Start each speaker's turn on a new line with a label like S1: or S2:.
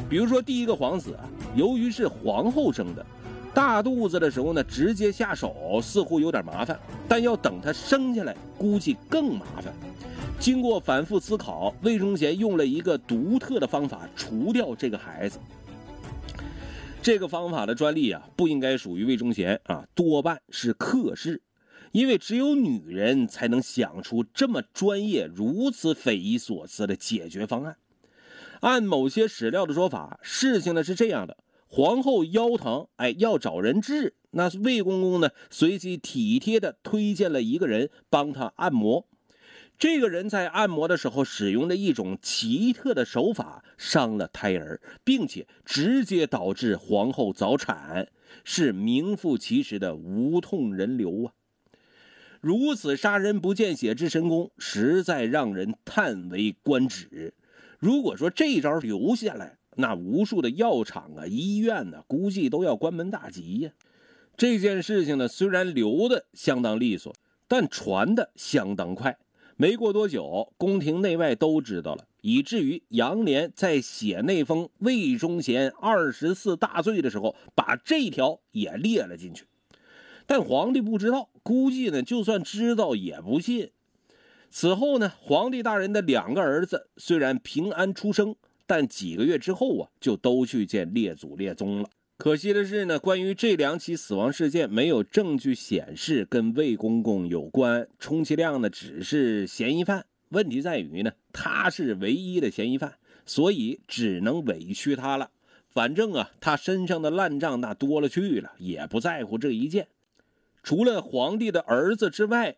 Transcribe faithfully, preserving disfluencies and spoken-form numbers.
S1: 比如说第一个皇子啊，由于是皇后生的，大肚子的时候呢，直接下手似乎有点麻烦，但要等他生下来，估计更麻烦。经过反复思考，魏忠贤用了一个独特的方法除掉这个孩子。这个方法的专利啊，不应该属于魏忠贤啊，多半是客氏，因为只有女人才能想出这么专业、如此匪夷所思的解决方案。按某些史料的说法，事情呢是这样的：皇后腰疼，哎，要找人治，那魏公公呢随即体贴的推荐了一个人帮他按摩。这个人在按摩的时候使用的一种奇特的手法，伤了胎儿，并且直接导致皇后早产，是名副其实的无痛人流啊！如此杀人不见血之神功，实在让人叹为观止。如果说这招留下来，那无数的药厂啊、医院呢、啊，估计都要关门大吉呀。这件事情呢，虽然流的相当利索，但传的相当快。没过多久，宫廷内外都知道了，以至于杨涟在写那封魏忠贤二十四大罪的时候，把这条也列了进去。但皇帝不知道，估计呢，就算知道也不信。此后呢，皇帝大人的两个儿子虽然平安出生，但几个月之后啊，就都去见列祖列宗了。可惜的是呢，关于这两起死亡事件，没有证据显示跟魏公公有关，充其量呢只是嫌疑犯。问题在于呢，他是唯一的嫌疑犯，所以只能委屈他了。反正啊，他身上的烂账那多了去了，也不在乎这一件。除了皇帝的儿子之外，